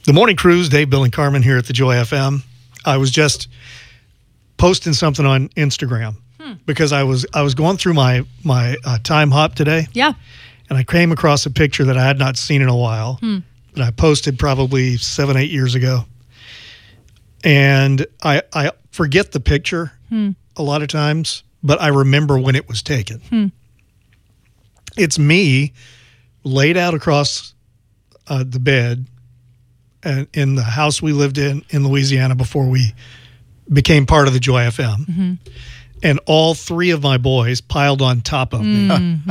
The Morning Cruise, Dave, Bill, and Carmen here at the Joy FM. I was just posting something on Instagram because I was going through my time hop today. Yeah. And I came across a picture that I had not seen in a while that I posted probably 7-8 years ago. And I forget the picture a lot of times, but I remember when it was taken. It's me laid out across the bed in the house we lived in Louisiana before we became part of the Joy FM. And all three of my boys piled on top of me.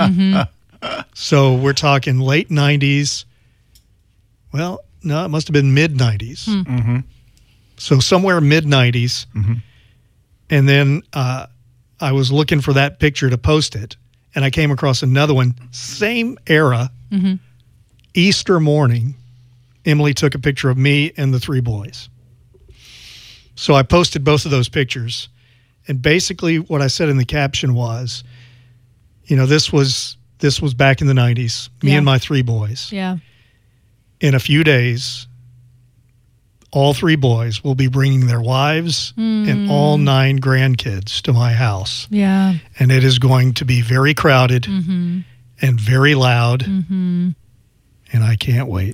So we're talking late 90s. Well, no, it must have been mid 90s. So somewhere mid 90s. And then I was looking for that picture to post it. And I came across another one, same era, Easter morning. Emily took a picture of me and the three boys. So I posted both of those pictures. And basically what I said in the caption was, this was back in the 90s, me and my three boys. Yeah. In a few days, all three boys will be bringing their wives and all 9 grandkids to my house. Yeah. And it is going to be very crowded and very loud. And I can't wait.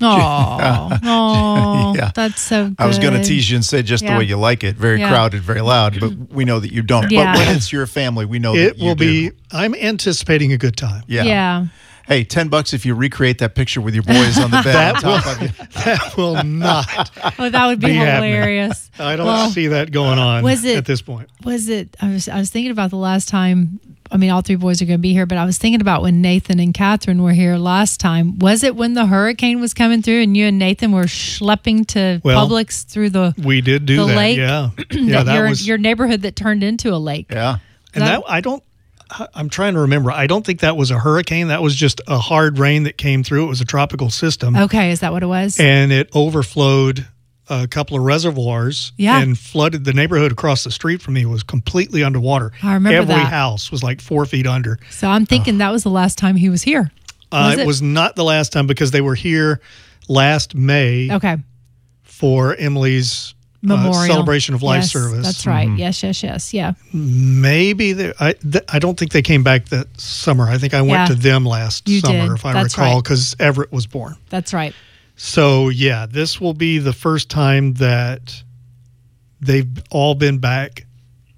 Oh, Yeah. That's so good. I was going to tease you and say just the way you like it. Very crowded, very loud, but we know that you don't. Yeah. But when it's your family, we know that It you will do. be, I'm anticipating a good time. Yeah. Hey, $10 if you recreate that picture with your boys on the bed on top of you. That will not. Oh, that would be happening. hilarious. I don't see that going on at this point. I was thinking about the last time. I mean, all three boys are going to be here, but I was thinking about when Nathan and Catherine were here last time. Was it when the hurricane was coming through and you and Nathan were schlepping to Publix through the We did do that, lake? yeah. Yeah, that was your neighborhood that turned into a lake. Yeah. And I'm trying to remember. I don't think that was a hurricane. That was just a hard rain that came through. It was a tropical system. Okay, is that what it was? And it overflowed a couple of reservoirs and flooded the neighborhood across the street from me was completely underwater. I remember Every that. house was like 4 feet under. So I'm thinking that was the last time he was here. It was not the last time because they were here last May for Emily's Memorial celebration of life service. That's right. Yes. Yeah. Maybe I don't think they came back that summer. I think I went to them last summer, if I recall, because Everett was born. That's right. So, this will be the first time that they've all been back.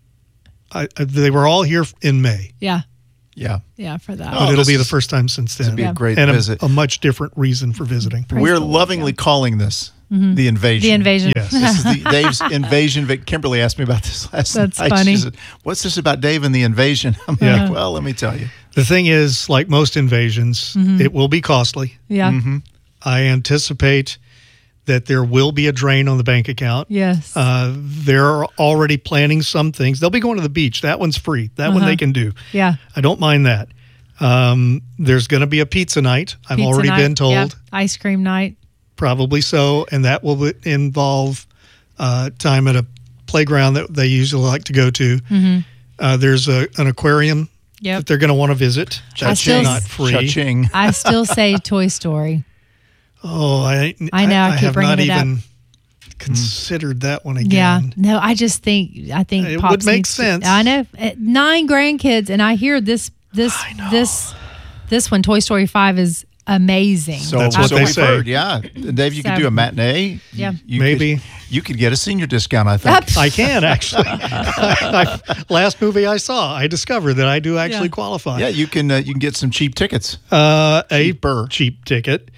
They were all here in May. Yeah, for that. But it'll be the first time since then. It'll be a great and visit. a much different reason for visiting. We're lovingly calling this the invasion. The invasion. Yes. This is Dave's invasion. Kimberly asked me about this last night. That's funny. She said, "What's this about Dave and the invasion?" I'm like, well, let me tell you. The thing is, like most invasions, it will be costly. Yeah. I anticipate that there will be a drain on the bank account. Yes. They're already planning some things. They'll be going to the beach. That one's free. That one they can do. Yeah. I don't mind that. There's going to be a pizza night. I've already been told. Yeah. Ice cream night. Probably so. And that will involve time at a playground that they usually like to go to. There's an aquarium that they're going to want to visit. That's not free. Cha-ching. I still say Toy Story. Oh, I know. I keep have bringing not it up. even considered that one again. Yeah. No, I think it Pops would make needs to- sense. I know. 9 grandkids, and I hear this one, Toy Story 5, is amazing. So That's what they we've say. heard, yeah. Dave, you could do a matinee. Yeah. Maybe. You could get a senior discount, I think. I can, actually. Last movie I saw, I discovered that I do actually qualify. Yeah, you can get some cheap tickets. A Cheaper. cheap ticket.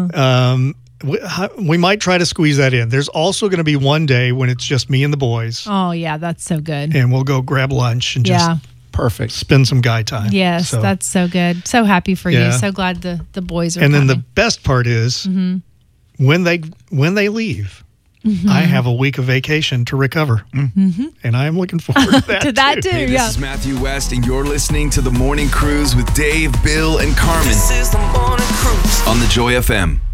We might try to squeeze that in. There's also going to be one day when it's just me and the boys, Oh, yeah, that's so good. and we'll go grab lunch and just Perfect. spend some guy time. Yes, So- that's so good. So happy for you. Yeah. So glad the boys are And then the coming. best part is when they leave, I have a week of vacation to recover, and I am looking forward to that. to that too, Hey, this yeah. is Matthew West, and you're listening to The Morning Cruise with Dave, Bill, and Carmen This is the morning cruise. on the Joy FM.